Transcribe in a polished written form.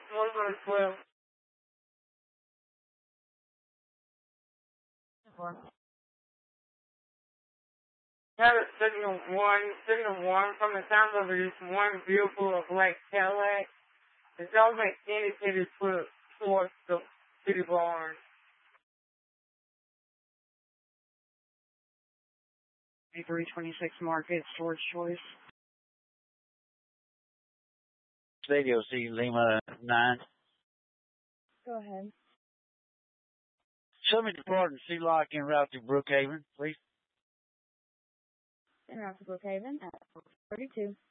112. That is signal one from the sound of it is one vehicle of black Cadillac. The government indicated towards the city barn. 326 Market, Storage Choice. Radio C Lima 9. Go ahead. Show me the part and sea lock en route to Brookhaven, please. En route to Brookhaven at 32.